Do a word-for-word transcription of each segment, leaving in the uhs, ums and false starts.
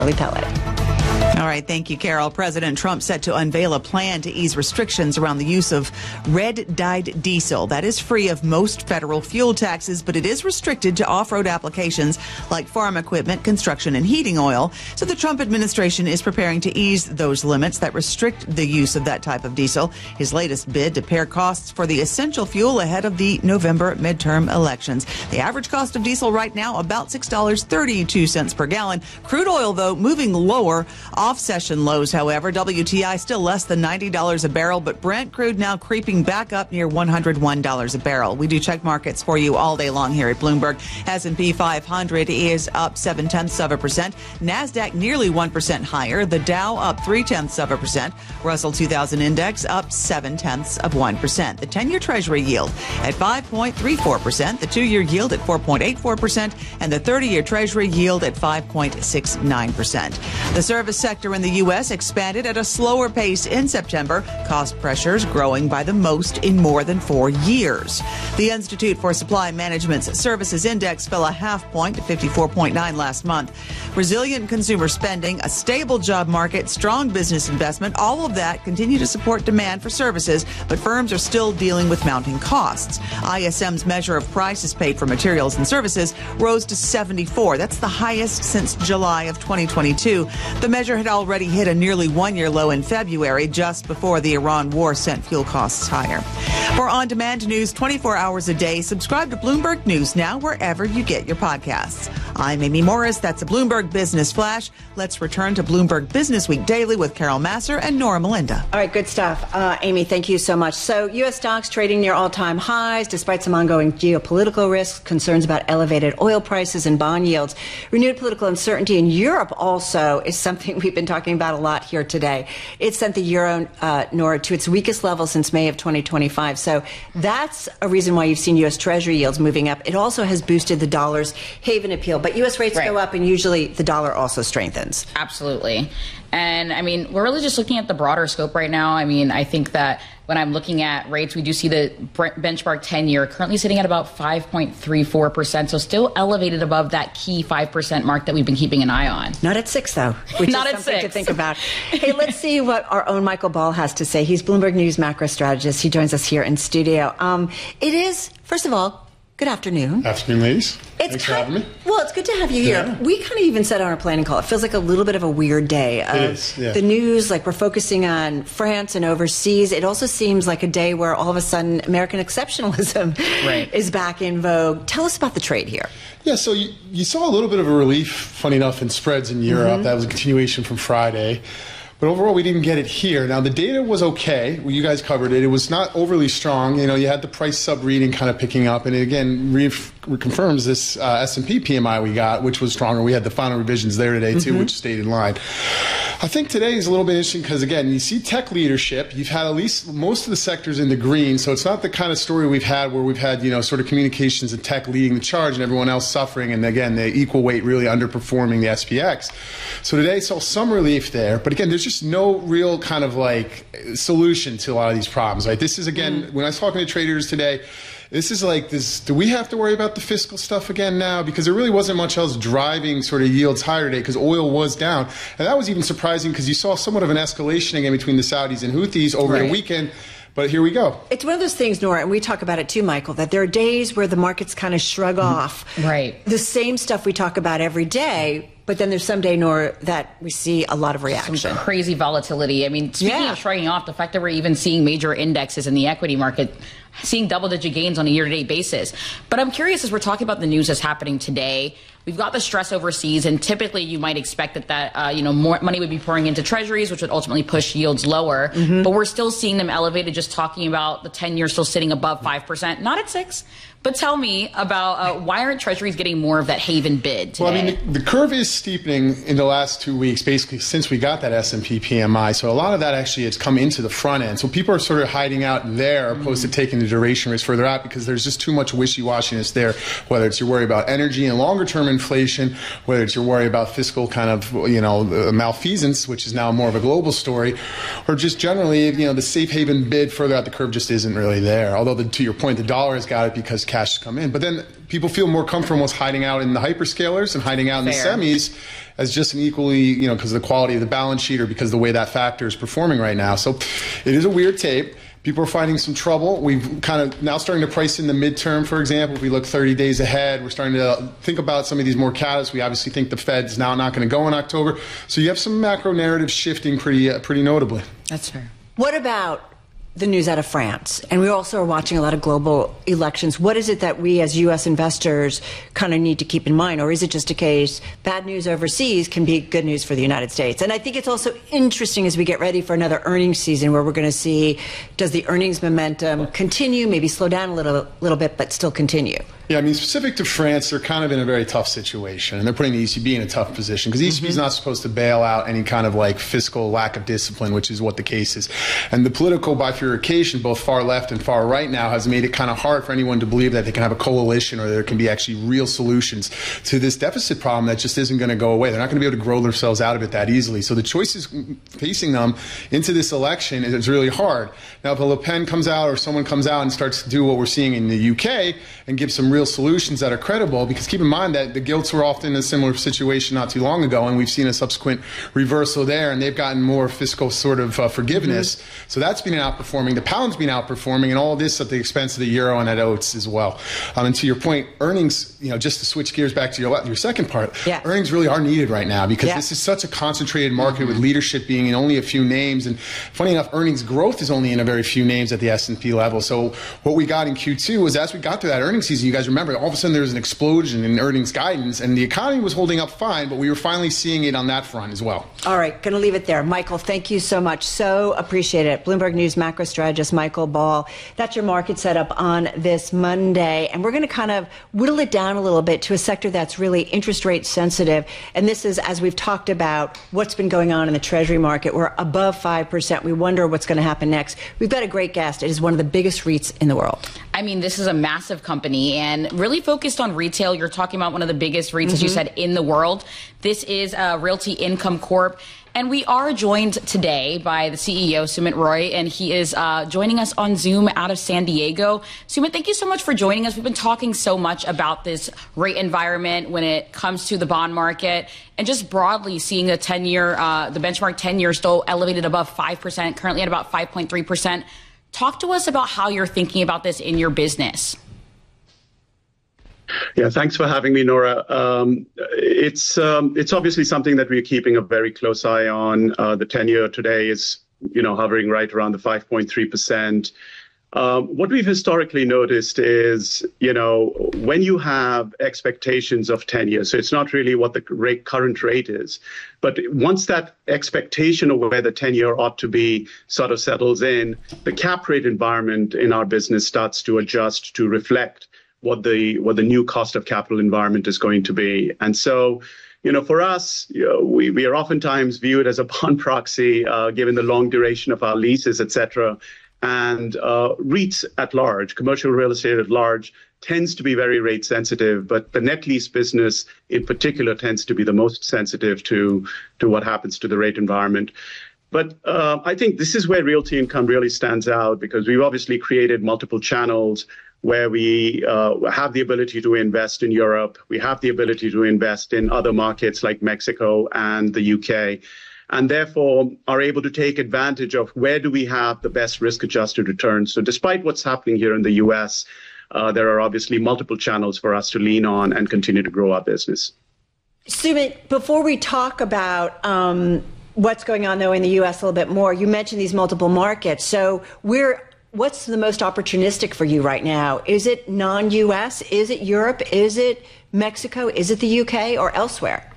Pellet. All right. Thank you, Carol. President Trump set to unveil a plan to ease restrictions around the use of red-dyed diesel. That is free of most federal fuel taxes, but it is restricted to off-road applications like farm equipment, construction, and heating oil. So the Trump administration is preparing to ease those limits that restrict the use of that type of diesel. His latest bid to pare costs for the essential fuel ahead of the November midterm elections. The average cost of diesel right now, about six dollars and thirty-two cents per gallon. Crude oil, though, moving lower. Off-session lows, however. W T I still less than ninety dollars a barrel, but Brent crude now creeping back up near one hundred one dollars a barrel. We do check markets for you all day long here at Bloomberg. S and P five hundred is up seven-tenths of a percent. NASDAQ nearly one percent higher. The Dow up three-tenths of a percent. Russell two thousand Index up seven-tenths of one percent. The ten-year Treasury yield at five point three four percent. The two-year yield at four point eight four percent. And the thirty-year Treasury yield at five point six nine percent. The service sector in the U S expanded at a slower pace in September. Cost pressures growing by the most in more than four years. The Institute for Supply Management's Services Index fell a half point to fifty-four point nine last month. Resilient consumer spending, a stable job market, strong business investment, all of that continue to support demand for services, but firms are still dealing with mounting costs. I S M's measure of prices paid for materials and services rose to seventy-four. That's the highest since July of twenty twenty-two. The measure had already hit a nearly one-year low in February, just before the Iran war sent fuel costs higher. For on-demand news twenty-four hours a day, subscribe to Bloomberg News now wherever you get your podcasts. I'm Amy Morris. That's a Bloomberg Business Flash. Let's return to Bloomberg Business Week Daily with Carol Massar and Nora Melinda. All right, good stuff. Uh, Amy, thank you so much. So U S stocks trading near all-time highs despite some ongoing geopolitical risks, concerns about elevated oil prices and bond yields. Renewed political uncertainty in Europe also is something we've been talking about a lot here today. It sent the euro, uh, Nora, to its weakest level since May of twenty twenty-five. So that's a reason why you've seen U S Treasury yields moving up. It also has boosted the dollar's haven appeal. But U S rates right. go up, and usually the dollar also strengthens. Absolutely. And, I mean, we're really just looking at the broader scope right now. I mean, I think that when I'm looking at rates, we do see the benchmark ten-year currently sitting at about five point three four percent, so still elevated above that key five percent mark that we've been keeping an eye on. Not at six, though, which Not is at something six. to think about. Hey, let's see what our own Michael Ball has to say. He's Bloomberg News macro strategist. He joins us here in studio. Um, it is, first of all, good afternoon. Afternoon, ladies. It's Thanks kind, for having me. Well, it's good to have you here. Yeah. We kind of even said on our planning call, it feels like a little bit of a weird day. Uh, it is, yeah. The news, like we're focusing on France and overseas. It also seems like a day where all of a sudden American exceptionalism right. is back in vogue. Tell us about the trade here. Yeah, so you, you saw a little bit of a relief, funny enough, in spreads in Europe. Mm-hmm. That was a continuation from Friday. But overall, we didn't get it here. Now, the data was okay. Well, you guys covered it. It was not overly strong. You know, you had the price sub-reading kind of picking up. And it, again, re- reconfirms this uh, S and P P M I we got, which was stronger. We had the final revisions there today, too, mm-hmm. which stayed in line. I think today is a little bit interesting because, again, you see tech leadership. You've had at least most of the sectors in the green. So it's not the kind of story we've had where we've had, you know, sort of communications and tech leading the charge and everyone else suffering. And, again, the equal weight really underperforming the S P X. So today saw some relief there. But, again, there's just just no real kind of like solution to a lot of these problems, right? This is, again, mm. when I was talking to traders today, this is like this, do we have to worry about the fiscal stuff again now? Because there really wasn't much else driving sort of yields higher today because oil was down. And that was even surprising because you saw somewhat of an escalation again between the Saudis and Houthis over right. the weekend. But here we go. It's one of those things, Nora, and we talk about it too, Michael, that there are days where the markets kind of shrug mm. off right. the same stuff we talk about every day. But then there's some day, Nora, that we see a lot of reaction. Some crazy volatility. I mean, speaking yeah. of shrugging off, the fact that we're even seeing major indexes in the equity market, seeing double-digit gains on a year-to-date basis. But I'm curious, as we're talking about the news that's happening today, we've got the stress overseas, and typically you might expect that, that uh, you know, more money would be pouring into treasuries, which would ultimately push yields lower. Mm-hmm. But we're still seeing them elevated, just talking about the ten-year still sitting above five percent, not at six. But tell me about uh, why aren't treasuries getting more of that haven bid today? Well, I mean, the, the curve is steepening in the last two weeks, basically since we got that S and P P M I. So a lot of that actually has come into the front end. So people are sort of hiding out there opposed mm-hmm. to taking the duration risk further out because there's just too much wishy-washiness there, whether it's your worry about energy and longer-term inflation, whether it's your worry about fiscal kind of, you know, malfeasance, which is now more of a global story, or just generally, you know, the safe haven bid further out the curve just isn't really there. Although, the, to your point, the dollar has got it because cash has come in. But then people feel more comfortable almost hiding out in the hyperscalers and hiding out in Fair. the semis as just an equally, you know, because of the quality of the balance sheet or because of the way that factor is performing right now. So it is a weird tape. People are finding some trouble. We've kind of now starting to price in the midterm, for example. If we look thirty days ahead, we're starting to think about some of these more catalysts. We obviously think the Fed's now not going to go in October. So you have some macro narratives shifting pretty, uh, pretty notably. That's fair. What about the news out of France? And we also are watching a lot of global elections. What is it that we as U S investors kind of need to keep in mind? Or is it just a case bad news overseas can be good news for the United States? And I think it's also interesting as we get ready for another earnings season where we're going to see, does the earnings momentum continue, maybe slow down a little, little bit, but still continue? Yeah, I mean, specific to France, they're kind of in a very tough situation, and they're putting the E C B in a tough position because the E C B is not supposed to bail out any kind of like fiscal lack of discipline, which is what the case is. And the political bifurcation, both far left and far right now, has made it kind of hard for anyone to believe that they can have a coalition or there can be actually real solutions to this deficit problem that just isn't going to go away. They're not going to be able to grow themselves out of it that easily. So the choices facing them into this election is really hard. Now, if a Le Pen comes out or someone comes out and starts to do what we're seeing in the U K and give some real solutions that are credible, because keep in mind that the Gilts were often in a similar situation not too long ago, and we've seen a subsequent reversal there, and they've gotten more fiscal sort of uh, forgiveness. Mm-hmm. So that's been outperforming. The pound's been outperforming, and all this at the expense of the euro and at Oates as well. Um, and to your point, earnings, you know, just to switch gears back to your, your second part, yeah. earnings really are needed right now because yeah. this is such a concentrated market with leadership being in only a few names. And funny enough, earnings growth is only in a very few names at the S and P level. So what we got in Q two was as we got through that earnings season, you guys remember, all of a sudden there was an explosion in earnings guidance, and the economy was holding up fine, but we were finally seeing it on that front as well. All right, going to leave it there. Michael, thank you so much. So appreciate it. Bloomberg News macro strategist Michael Ball. That's your market setup on this Monday. And we're going to kind of whittle it down a little bit to a sector that's really interest rate sensitive. And this is, as we've talked about, what's been going on in the Treasury market. We're above five percent. We wonder what's going to happen next. We've got a great guest. It is one of the biggest REITs in the world. I mean, this is a massive company and really focused on retail. You're talking about one of the biggest REITs, mm-hmm. as you said, in the world. This is uh, Realty Income Corp. And we are joined today by the C E O, Sumit Roy, and he is uh, joining us on Zoom out of San Diego. Sumit, thank you so much for joining us. We've been talking so much about this rate environment when it comes to the bond market and just broadly seeing the ten-year, uh, the benchmark ten-year still elevated above five percent, currently at about five point three percent. Talk to us about how you're thinking about this in your business. Yeah, thanks for having me, Nora. Um, it's um, it's obviously something that we're keeping a very close eye on. Uh, the ten-year today is, you know, hovering right around the five point three percent. Um, what we've historically noticed is, you know, when you have expectations of ten years, so it's not really what the rate, current rate is, but once that expectation of where the ten-year ought to be sort of settles in, the cap rate environment in our business starts to adjust to reflect what the what the new cost of capital environment is going to be. And so, you know, for us, you know, we, we are oftentimes viewed as a bond proxy, uh, given the long duration of our leases, et cetera. And uh, REITs at large, commercial real estate at large, tends to be very rate sensitive, but the net lease business in particular tends to be the most sensitive to, to what happens to the rate environment. But uh, I think this is where Realty Income really stands out, because we've obviously created multiple channels where we uh, have the ability to invest in Europe. We have the ability to invest in other markets like Mexico and the U K, and therefore are able to take advantage of where do we have the best risk-adjusted returns. So despite what's happening here in the U S, uh, there are obviously multiple channels for us to lean on and continue to grow our business. Sumit, before we talk about um, what's going on, though, in the U S a little bit more, you mentioned these multiple markets. So we're What's the most opportunistic for you right now? Is it non-U S? Is it Europe? Is it Mexico? Is it the U K or elsewhere?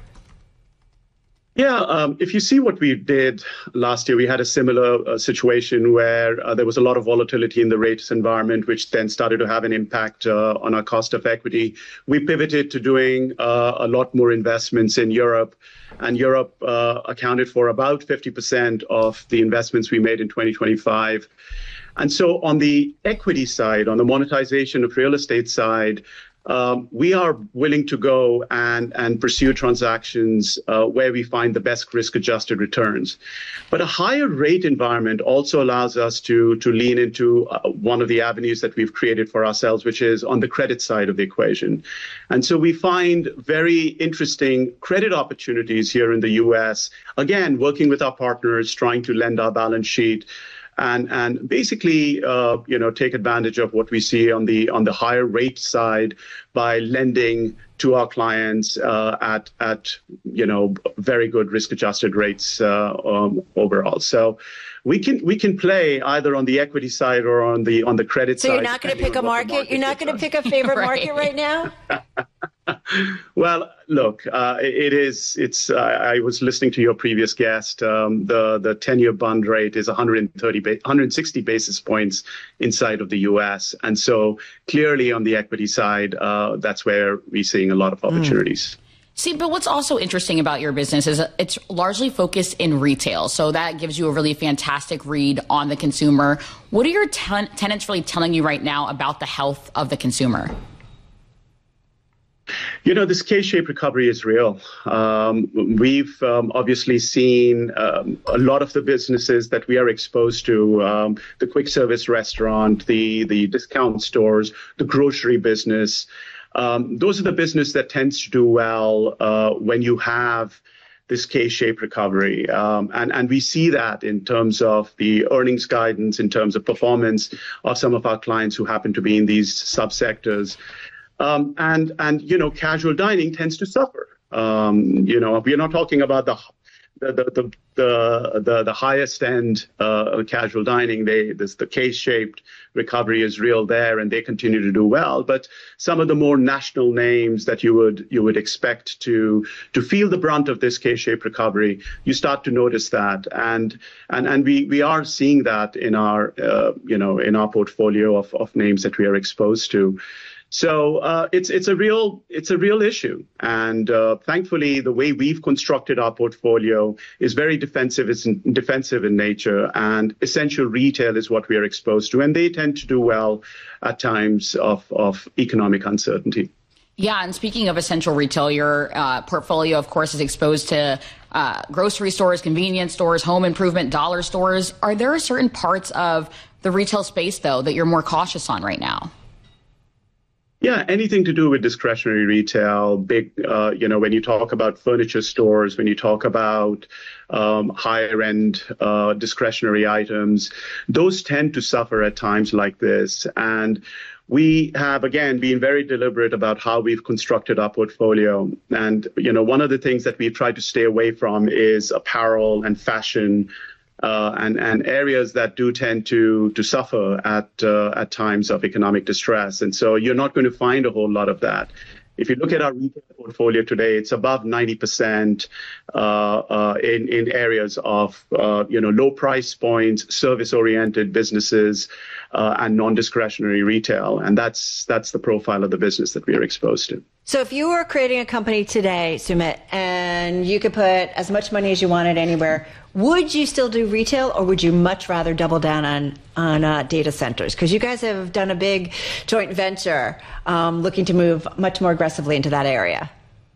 Yeah, um, if you see what we did last year, we had a similar uh, situation where uh, there was a lot of volatility in the rates environment, which then started to have an impact uh, on our cost of equity. We pivoted to doing uh, a lot more investments in Europe, and Europe uh, accounted for about fifty percent of the investments we made in twenty twenty-five. And so on the equity side, on the monetization of real estate side, um, we are willing to go and, and pursue transactions uh, where we find the best risk-adjusted returns. But a higher rate environment also allows us to, to lean into uh, one of the avenues that we've created for ourselves, which is on the credit side of the equation. And so we find very interesting credit opportunities here in the U S, again, working with our partners, trying to lend our balance sheet, and and basically, uh, you know, take advantage of what we see on the on the higher rate side by lending to our clients uh, at at you know very good risk-adjusted rates uh, um, overall. So we can we can play either on the equity side or on the on the credit so side. So you're not going to pick a market? market you're not going to pick a favorite right. market right now? Well, look, uh, it is. It's. Uh, I was listening to your previous guest. Um, the the ten-year bond rate is one hundred thirty, one hundred sixty basis points inside of the U S, and so clearly on the equity side, uh, that's where we're seeing a lot of opportunities. Mm. See, but what's also interesting about your business is it's largely focused in retail. So that gives you a really fantastic read on the consumer. What are your ten- tenants really telling you right now about the health of the consumer? You know, this K-shaped recovery is real. Um, we've um, obviously seen um, a lot of the businesses that we are exposed to, um, the quick service restaurant, the, the discount stores, the grocery business. Um, those are the business that tends to do well uh, when you have this K-shaped recovery. Um, and, and we see that in terms of the earnings guidance, in terms of performance of some of our clients who happen to be in these subsectors. Um, and, and, you know, casual dining tends to suffer. Um, you know, we're not talking about the the the the, the, the highest end uh, casual dining. They this the K-shaped recovery is real there, and they continue to do well. But some of the more national names that you would you would expect to to feel the brunt of this K-shaped recovery, you start to notice that, and and and we we are seeing that in our uh, you know in our portfolio of of names that we are exposed to. So uh, it's it's a real it's a real issue, and uh, thankfully the way we've constructed our portfolio is very defensive. It's in, defensive in nature, and essential retail is what we are exposed to, and they tend to do well at times of of economic uncertainty. Yeah, and speaking of essential retail, your uh, portfolio, of course, is exposed to uh, grocery stores, convenience stores, home improvement, dollar stores. Are there certain parts of the retail space though that you're more cautious on right now? Yeah, anything to do with discretionary retail, big, uh, you know, when you talk about furniture stores, when you talk about um, higher end uh, discretionary items, those tend to suffer at times like this. And we have, again, been very deliberate about how we've constructed our portfolio. And, you know, one of the things that we've tried to stay away from is apparel and fashion. Uh, and, and areas that do tend to to suffer at uh, at times of economic distress. And so you're not going to find a whole lot of that. If you look at our retail portfolio today, it's above ninety percent uh, uh, in, in areas of, uh, you know, low price points, service-oriented businesses, uh, and non-discretionary retail. And that's that's the profile of the business that we are exposed to. So if you were creating a company today, Sumit, and you could put as much money as you wanted anywhere, would you still do retail, or would you much rather double down on on uh, data centers? Because you guys have done a big joint venture um, looking to move much more aggressively into that area.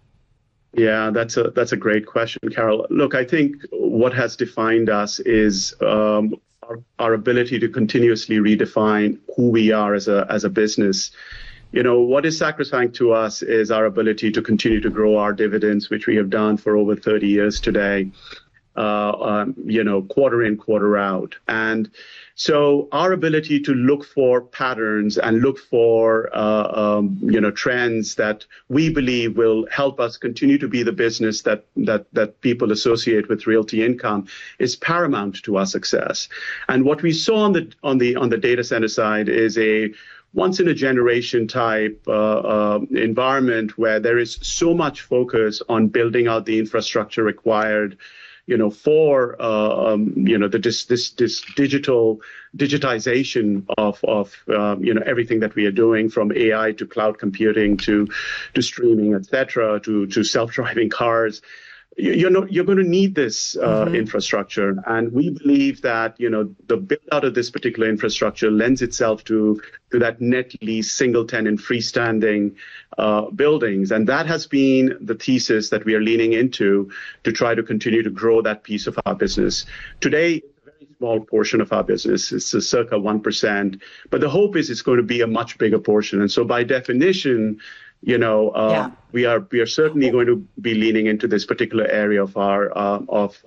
Yeah, that's a that's a great question, Carol. Look, I think what has defined us is um, our, our ability to continuously redefine who we are as a as a business. You know, what is sacrosanct to us is our ability to continue to grow our dividends, which we have done for over thirty years today. Uh, um, you know, quarter in, quarter out. And so our ability to look for patterns and look for, uh, um, you know, trends that we believe will help us continue to be the business that that that people associate with Realty Income is paramount to our success. And what we saw on the on the on the data center side is a once in a generation type uh, uh, environment where there is so much focus on building out the infrastructure required, you know, for, uh, um, you know, the, this, this, this digital digitization of, of um, you know, everything that we are doing, from A I to cloud computing to, to streaming, et cetera, to, to self-driving cars. you're not, you're going to need this uh, mm-hmm. infrastructure. And we believe that, you know, the build out of this particular infrastructure lends itself to, to that net lease, single tenant, freestanding uh, buildings. And that has been the thesis that we are leaning into to try to continue to grow that piece of our business. Today, it's a very small portion of our business. It's a circa one percent. But the hope is it's going to be a much bigger portion. And so by definition, you know, uh, yeah. we are we are certainly going to be leaning into this particular area of our uh, of